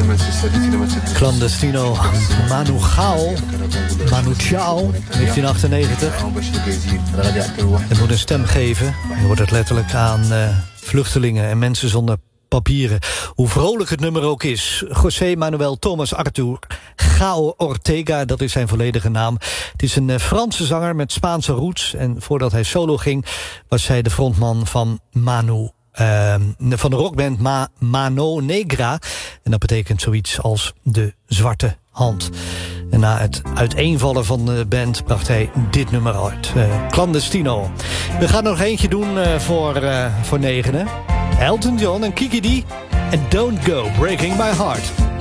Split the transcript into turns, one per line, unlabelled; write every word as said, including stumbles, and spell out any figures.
Clandestino, Manu Chao, Manu Chao, negentien achtennegentig. Hij moet een stem geven. Hij wordt het letterlijk aan uh, vluchtelingen en mensen zonder papieren. Hoe vrolijk het nummer ook is. José Manuel Thomas Artur Chao Ortega, dat is zijn volledige naam. Het is een uh, Franse zanger met Spaanse roots. En voordat hij solo ging, was hij de frontman van Manu. Uh, van de rockband Ma, Mano Negra. En dat betekent zoiets als de zwarte hand. En na het uiteenvallen van de band bracht hij dit nummer uit. Uh, Clandestino. We gaan er nog eentje doen uh, voor, uh, voor negenen. Elton John en Kiki D. En Don't Go Breaking My Heart.